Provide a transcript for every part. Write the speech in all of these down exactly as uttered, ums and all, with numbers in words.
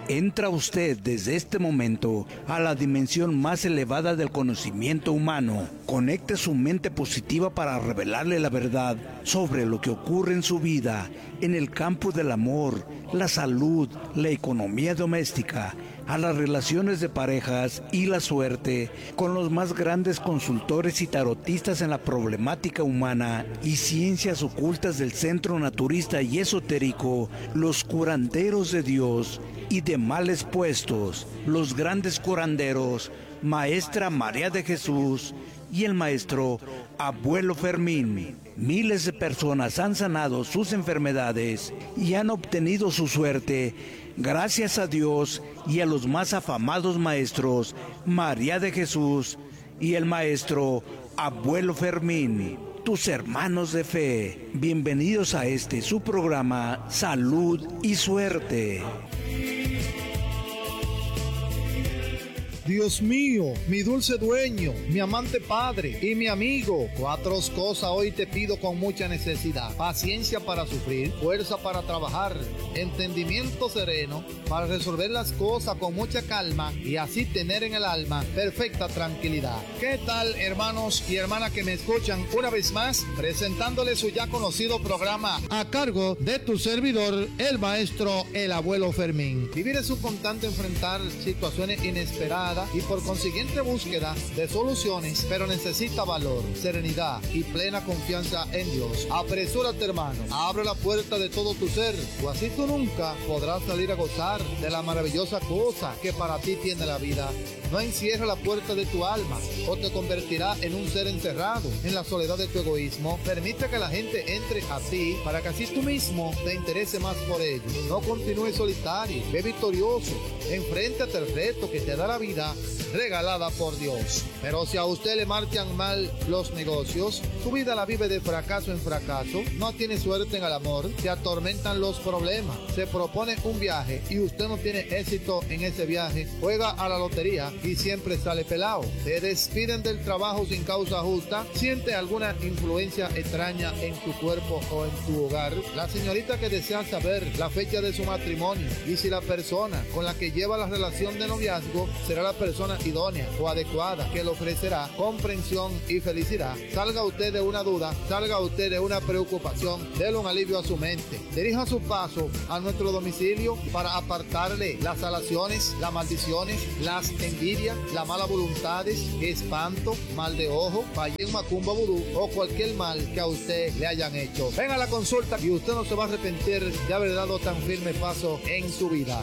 Entra usted desde este momento a la dimensión más elevada del conocimiento humano. Conecte su mente positiva para revelarle la verdad sobre lo que ocurre en su vida, en el campo del amor, la salud, la economía doméstica, a las relaciones de parejas y la suerte, con los más grandes consultores y tarotistas en la problemática humana y ciencias ocultas del centro naturista y esotérico, los curanderos de Dios y de males puestos, los grandes curanderos, Maestra María de Jesús y el maestro Abuelo Fermín. Miles de personas han sanado sus enfermedades y han obtenido su suerte gracias a Dios y a los más afamados maestros María de Jesús y el maestro Abuelo Fermín. Tus hermanos de fe, bienvenidos a este su programa Salud y Suerte. Dios mío, mi dulce dueño, mi amante Padre y mi amigo, cuatro cosas hoy te pido con mucha necesidad: paciencia para sufrir, fuerza para trabajar, entendimiento sereno para resolver las cosas con mucha calma y así tener en el alma perfecta tranquilidad. ¿Qué tal, hermanos y hermanas que me escuchan una vez más, presentándoles su ya conocido programa a cargo de tu servidor, el maestro, el Abuelo Fermín? Vivir es un constante enfrentar situaciones inesperadas y por consiguiente búsqueda de soluciones, pero necesita valor, serenidad y plena confianza en Dios. Apresúrate, hermano, abre la puerta de todo tu ser, o así tú nunca podrás salir a gozar de la maravillosa cosa que para ti tiene la vida. No encierra la puerta de tu alma o te convertirá en un ser encerrado en la soledad de tu egoísmo. Permite que la gente entre a ti para que así tú mismo te interese más por ellos. No continúes solitario, ve victorioso, enfréntate al reto que te da la vida regalada por Dios. Pero si a usted le marchan mal los negocios, su vida la vive de fracaso en fracaso, no tiene suerte en el amor, te atormentan los problemas, se propone un viaje y usted no tiene éxito en ese viaje, juega a la lotería y siempre sale pelado, te despiden del trabajo sin causa justa, siente alguna influencia extraña en tu cuerpo o en tu hogar, la señorita que desea saber la fecha de su matrimonio y si la persona con la que lleva la relación de noviazgo será la persona idónea o adecuada que le ofrecerá comprensión y felicidad. Salga usted de una duda, salga usted de una preocupación, déle un alivio a su mente. Dirija su paso a nuestro domicilio para apartarle las alaciones, las maldiciones, las envidias, las malas voluntades, espanto, mal de ojo, payén, macumba, vudú o cualquier mal que a usted le hayan hecho. Venga a la consulta y usted no se va a arrepentir de haber dado tan firme paso en su vida.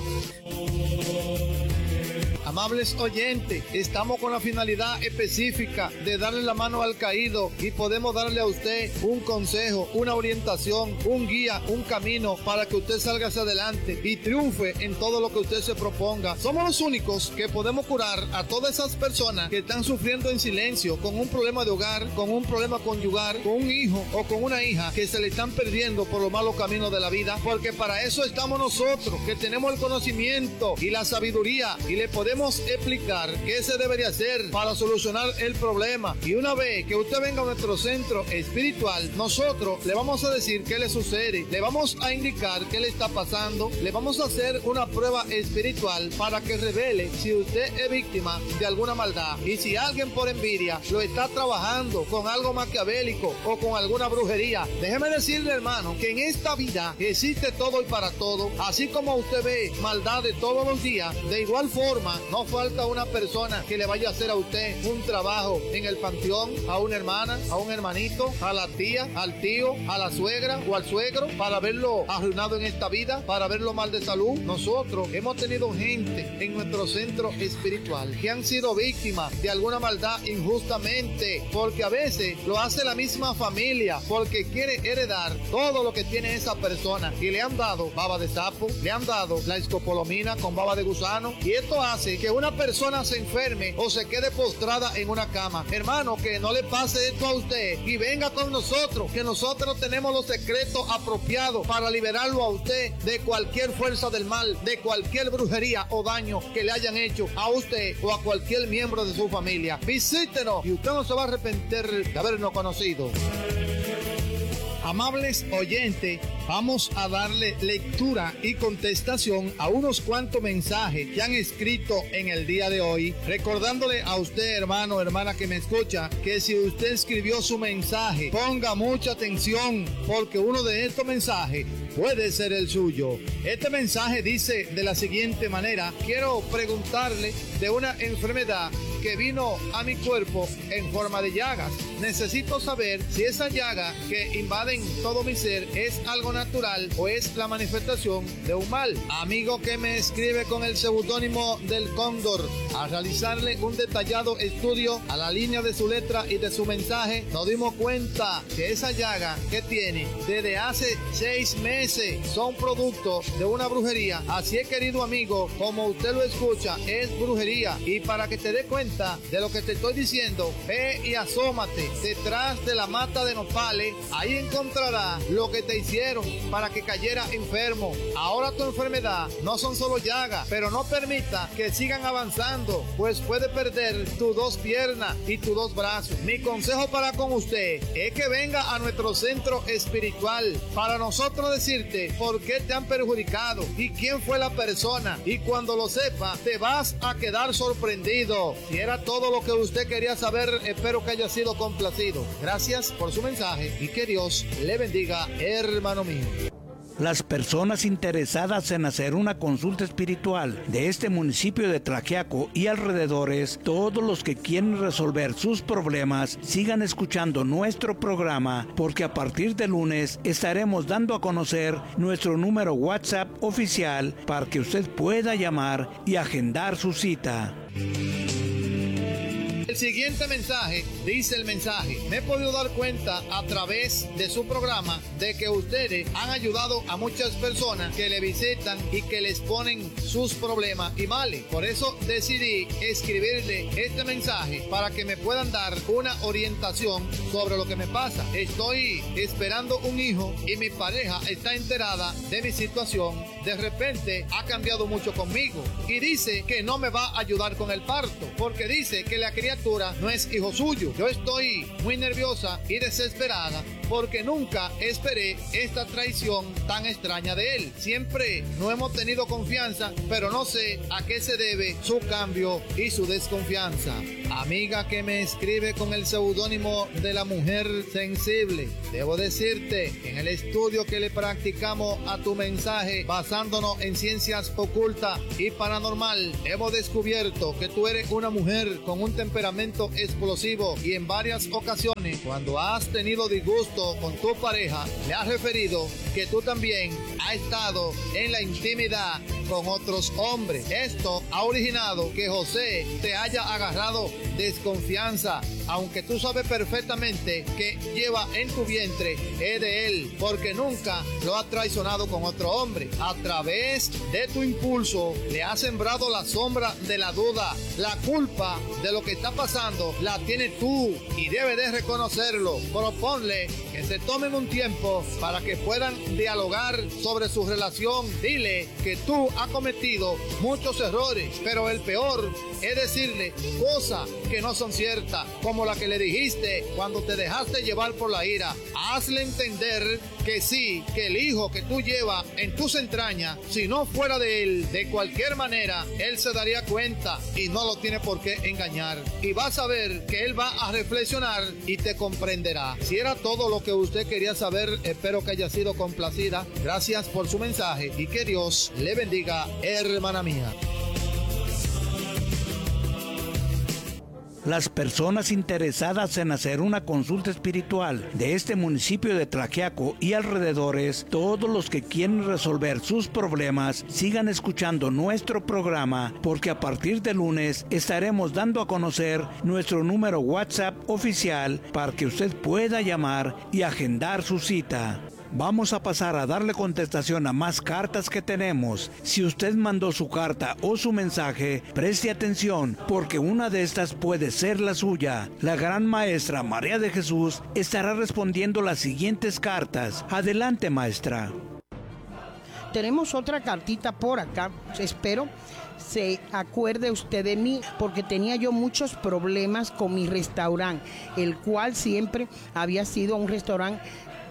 Amables oyentes, estamos con la finalidad específica de darle la mano al caído y podemos darle a usted un consejo, una orientación, un guía, un camino para que usted salga hacia adelante y triunfe en todo lo que usted se proponga. Somos los únicos que podemos curar a todas esas personas que están sufriendo en silencio con un problema de hogar, con un problema conyugal, con un hijo o con una hija que se le están perdiendo por los malos caminos de la vida, porque para eso estamos nosotros, que tenemos el conocimiento y la sabiduría y le podemos explicar qué se debería hacer para solucionar el problema. Y una vez que usted venga a nuestro centro espiritual, nosotros le vamos a decir qué le sucede, le vamos a indicar qué le está pasando, le vamos a hacer una prueba espiritual para que revele si usted es víctima de alguna maldad y si alguien por envidia lo está trabajando con algo maquiavélico o con alguna brujería. Déjeme decirle, hermano, que en esta vida existe todo y para todo. Así como usted ve maldad de todos los días, de igual forma no falta una persona que le vaya a hacer a usted un trabajo en el panteón, a una hermana, a un hermanito, a la tía, al tío, a la suegra o al suegro, para verlo arruinado en esta vida, para verlo mal de salud. Nosotros hemos tenido gente en nuestro centro espiritual que han sido víctimas de alguna maldad injustamente, porque a veces lo hace la misma familia, porque quiere heredar todo lo que tiene esa persona, y le han dado baba de sapo, le han dado la escopolomina con baba de gusano, y esto hace que una persona se enferme o se quede postrada en una cama. Hermano, que no le pase esto a usted y venga con nosotros, que nosotros tenemos los secretos apropiados para liberarlo a usted de cualquier fuerza del mal, de cualquier brujería o daño que le hayan hecho a usted o a cualquier miembro de su familia. Visítenos y usted no se va a arrepentir de habernos conocido. Amables oyentes, vamos a darle lectura y contestación a unos cuantos mensajes que han escrito en el día de hoy, recordándole a usted, hermano, hermana que me escucha, que si usted escribió su mensaje, ponga mucha atención, porque uno de estos mensajes puede ser el suyo. Este mensaje dice de la siguiente manera: quiero preguntarle de una enfermedad que vino a mi cuerpo en forma de llagas. Necesito saber si esa llaga que invaden todo mi ser es algo natural o es la manifestación de un mal. Amigo que me escribe con el seudónimo del Cóndor, al realizarle un detallado estudio a la línea de su letra y de su mensaje, nos dimos cuenta que esa llaga que tiene desde hace seis meses son producto de una brujería. Así es, querido amigo, como usted lo escucha, es brujería. Y para que te dé cuenta de lo que te estoy diciendo, ve y asómate detrás de la mata de nopales. Ahí encontrarás lo que te hicieron para que cayera enfermo. Ahora tu enfermedad no son solo llagas, pero no permita que sigan avanzando, pues puede perder tus dos piernas y tus dos brazos. Mi consejo para con usted es que venga a nuestro centro espiritual para nosotros decirte por qué te han perjudicado y quién fue la persona, y cuando lo sepa te vas a quedar sorprendido. Si era todo lo que usted quería saber, espero que haya sido complacido. Gracias por su mensaje y que Dios le bendiga, hermano mío. Las personas interesadas en hacer una consulta espiritual de este municipio de Tlaxiaco y alrededores, todos los que quieren resolver sus problemas, sigan escuchando nuestro programa, porque a partir de lunes estaremos dando a conocer nuestro número WhatsApp oficial para que usted pueda llamar y agendar su cita. El siguiente mensaje, dice el mensaje: me he podido dar cuenta a través de su programa de que ustedes han ayudado a muchas personas que le visitan y que les ponen sus problemas y males. Por eso decidí escribirle este mensaje para que me puedan dar una orientación sobre lo que me pasa. Estoy esperando un hijo y mi pareja está enterada de mi situación. De repente ha cambiado mucho conmigo y dice que no me va a ayudar con el parto, porque dice que la criatura no es hijo suyo. Yo estoy muy nerviosa y desesperada porque nunca esperé esta traición tan extraña de él. Siempre no hemos tenido confianza, pero no sé a qué se debe su cambio y su desconfianza. Amiga que me escribe con el seudónimo de la mujer sensible, debo decirte que en el estudio que le practicamos a tu mensaje, basándonos en ciencias ocultas y paranormal, hemos descubierto que tú eres una mujer con un temperamento explosivo, y en varias ocasiones, cuando has tenido disgusto con tu pareja, le has referido que tú también has estado en la intimidad con otros hombres. Esto ha originado que José te haya agarrado desconfianza, aunque tú sabes perfectamente que lleva en tu vientre es de él, porque nunca lo ha traicionado con otro hombre. A través de tu impulso le has sembrado la sombra de la duda. La culpa de lo que está pasando la tienes tú y debes de reconocerlo. Proponle que se tomen un tiempo para que puedan dialogar sobre su relación. Dile que tú has cometido muchos errores, pero el peor es decirle cosas que no son ciertas, como la que le dijiste cuando te dejaste llevar por la ira. Hazle entender que sí, que el hijo que tú llevas en tus entrañas, si no fuera de él, de cualquier manera, él se daría cuenta y no lo tiene por qué engañar. Y vas a ver que él va a reflexionar y te comprenderá. Si era todo lo que usted quería saber, espero que haya sido complacida. Gracias por su mensaje y que Dios le bendiga, hermana mía. Las personas interesadas en hacer una consulta espiritual de este municipio de Tlaxiaco y alrededores, todos los que quieren resolver sus problemas, sigan escuchando nuestro programa, porque a partir de lunes estaremos dando a conocer nuestro número WhatsApp oficial para que usted pueda llamar y agendar su cita. Vamos a pasar a darle contestación a más cartas que tenemos. Si usted mandó su carta o su mensaje, preste atención, porque una de estas puede ser la suya. La gran maestra María de Jesús estará respondiendo las siguientes cartas. Adelante, maestra. Tenemos otra cartita por acá. Espero se acuerde usted de mí, porque tenía yo muchos problemas con mi restaurante, el cual siempre había sido un restaurante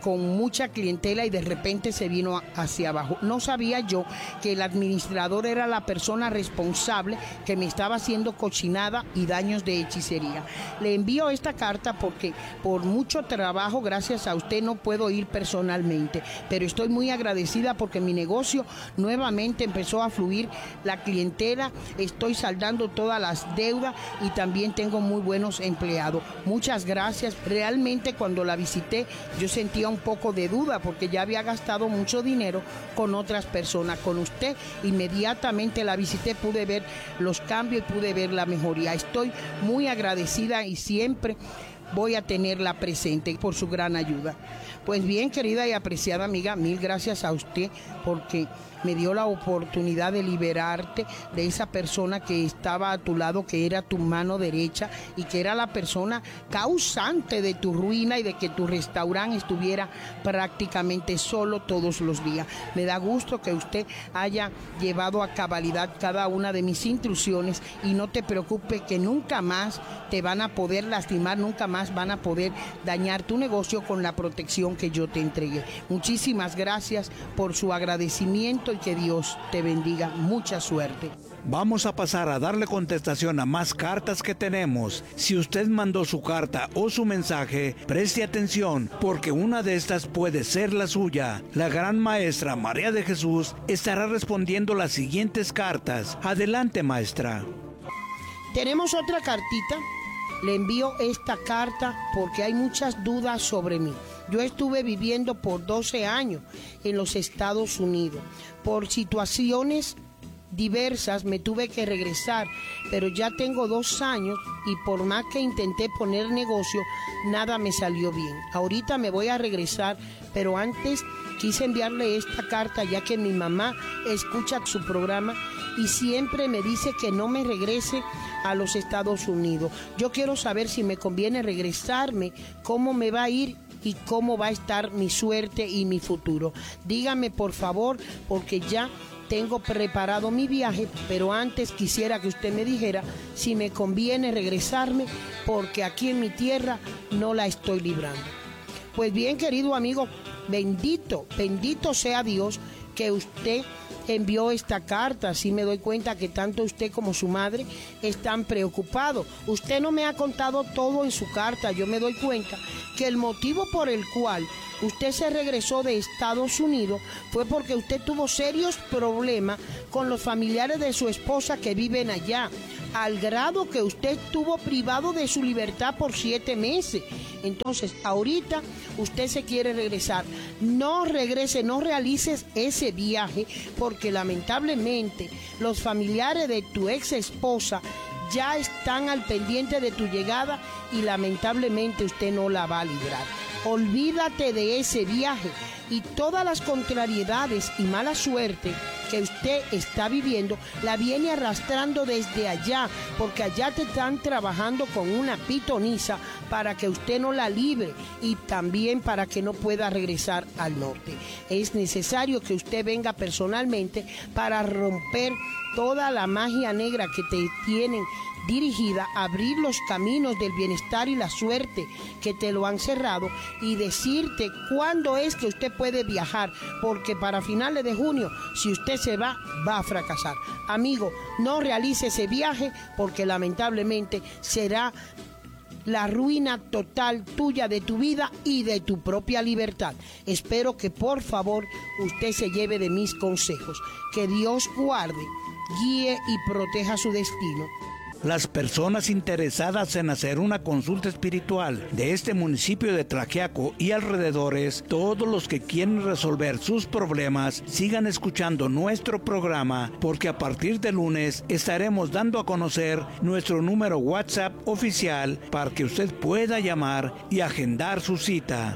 con mucha clientela y de repente se vino hacia abajo. No sabía yo que el administrador era la persona responsable que me estaba haciendo cochinada y daños de hechicería. Le envío esta carta porque por mucho trabajo, gracias a usted, no puedo ir personalmente, pero estoy muy agradecida porque mi negocio nuevamente empezó a fluir, la clientela, estoy saldando todas las deudas y también tengo muy buenos empleados. Muchas gracias. Realmente cuando la visité yo sentía un poco de duda porque ya había gastado mucho dinero con otras personas. Con usted inmediatamente la visité, pude ver los cambios y pude ver la mejoría. Estoy muy agradecida y siempre voy a tenerla presente por su gran ayuda. Pues bien, querida y apreciada amiga, mil gracias a usted porque me dio la oportunidad de liberarte de esa persona que estaba a tu lado, que era tu mano derecha y que era la persona causante de tu ruina y de que tu restaurante estuviera prácticamente solo todos los días. Me da gusto que usted haya llevado a cabalidad cada una de mis instrucciones y no te preocupes que nunca más te van a poder lastimar, nunca más van a poder dañar tu negocio con la protección que yo te entregué. Muchísimas gracias por su agradecimiento y que Dios te bendiga. Mucha suerte. Vamos a pasar a darle contestación a más cartas que tenemos. Si usted mandó su carta o su mensaje, preste atención porque una de estas puede ser la suya. La gran maestra María de Jesús estará respondiendo las siguientes cartas. Adelante, maestra. Tenemos otra cartita. Le envío esta carta porque hay muchas dudas sobre mí. Yo estuve viviendo por doce años en los Estados Unidos. Por situaciones diversas me tuve que regresar, pero ya tengo dos años y por más que intenté poner negocio, nada me salió bien. Ahorita me voy a regresar, pero antes quise enviarle esta carta ya que mi mamá escucha su programa y siempre me dice que no me regrese a los Estados Unidos. Yo quiero saber si me conviene regresarme, cómo me va a ir y cómo va a estar mi suerte y mi futuro. Dígame por favor, porque ya tengo preparado mi viaje, pero antes quisiera que usted me dijera si me conviene regresarme, porque aquí en mi tierra no la estoy librando. Pues bien, querido amigo, bendito, bendito sea Dios que usted envió esta carta. Así me doy cuenta que tanto usted como su madre están preocupados. Usted no me ha contado todo en su carta. Yo me doy cuenta que el motivo por el cual usted se regresó de Estados Unidos fue porque usted tuvo serios problemas con los familiares de su esposa que viven allá, al grado que usted estuvo privado de su libertad por siete meses. Entonces, ahorita usted se quiere regresar. No regrese, no realices ese viaje, porque lamentablemente los familiares de tu ex esposa ya están al pendiente de tu llegada y lamentablemente usted no la va a librar. Olvídate de ese viaje y todas las contrariedades y mala suerte que usted está viviendo la viene arrastrando desde allá, porque allá te están trabajando con una pitoniza para que usted no la libre y también para que no pueda regresar al norte. Es necesario que usted venga personalmente para romper toda la magia negra que te tienen dirigida, abrir los caminos del bienestar y la suerte que te lo han cerrado y decirte cuándo es que usted puede viajar, porque para finales de junio, si usted se va, va a fracasar. Amigo, no realice ese viaje porque lamentablemente será la ruina total tuya, de tu vida y de tu propia libertad. Espero que por favor usted se lleve de mis consejos. Que Dios guarde, guíe y proteja su destino. Las personas interesadas en hacer una consulta espiritual de este municipio de Tlaxiaco y alrededores, todos los que quieren resolver sus problemas, sigan escuchando nuestro programa, porque a partir de lunes estaremos dando a conocer nuestro número WhatsApp oficial para que usted pueda llamar y agendar su cita.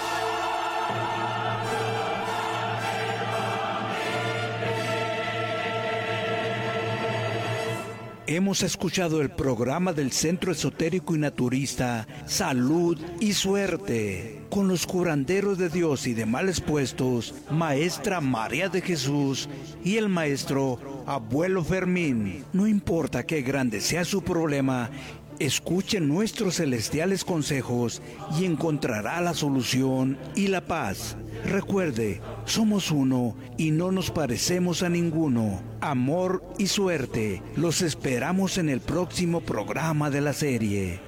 Hemos escuchado el programa del Centro Esotérico y Naturista Salud y Suerte, con los curanderos de Dios y de males puestos, Maestra María de Jesús y el maestro Abuelo Fermín. No importa qué grande sea su problema, Escuche nuestros celestiales consejos y encontrará la solución y la paz. Recuerde, somos uno y no nos parecemos a ninguno. Amor y suerte. Los esperamos en el próximo programa de la serie.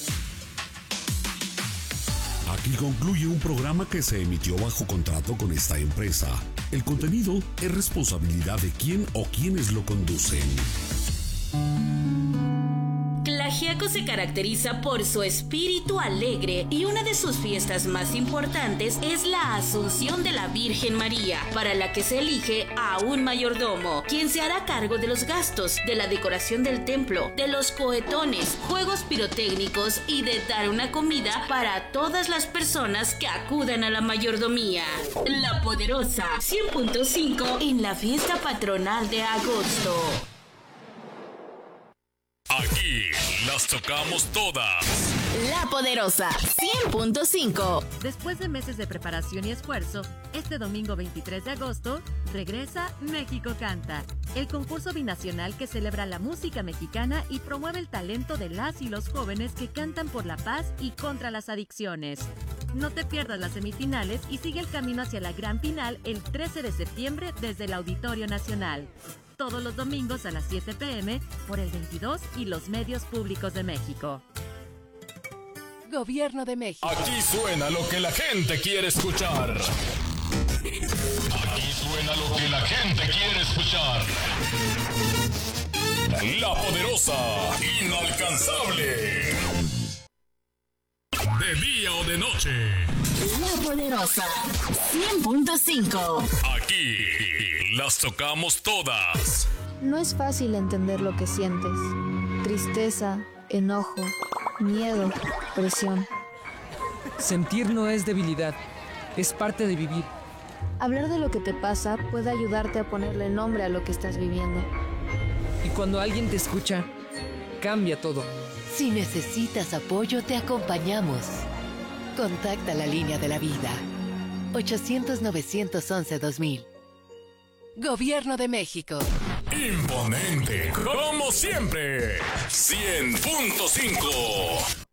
Aquí concluye un programa que se emitió bajo contrato con esta empresa. El contenido es responsabilidad de quien o quienes lo conducen. Tlaxiaco se caracteriza por su espíritu alegre y una de sus fiestas más importantes es la Asunción de la Virgen María, para la que se elige a un mayordomo, quien se hará cargo de los gastos, de la decoración del templo, de los cohetones, juegos pirotécnicos y de dar una comida para todas las personas que acudan a la mayordomía. La Poderosa cien punto cinco en la fiesta patronal de agosto. Aquí las tocamos todas. La Poderosa cien punto cinco. Después de meses de preparación y esfuerzo, este domingo veintitrés de agosto regresa México Canta, el concurso binacional que celebra la música mexicana y promueve el talento de las y los jóvenes que cantan por la paz y contra las adicciones. No te pierdas las semifinales y sigue el camino hacia la gran final el trece de septiembre desde el Auditorio Nacional. Todos los domingos a las siete pe eme por el veintidós y los medios públicos de México. Gobierno de México. Aquí suena lo que la gente quiere escuchar. Aquí suena lo que la gente quiere escuchar. La Poderosa, inalcanzable. De día o de noche. La Poderosa cien punto cinco. Aquí las tocamos todas. No es fácil entender lo que sientes. Tristeza, enojo, miedo, presión. Sentir no es debilidad, es parte de vivir. Hablar de lo que te pasa puede ayudarte a ponerle nombre a lo que estás viviendo. Y cuando alguien te escucha, cambia todo. Si necesitas apoyo, te acompañamos. Contacta la línea de la vida. ochocientos, novecientos once, dos mil. Gobierno de México. Imponente, como siempre. cien punto cinco.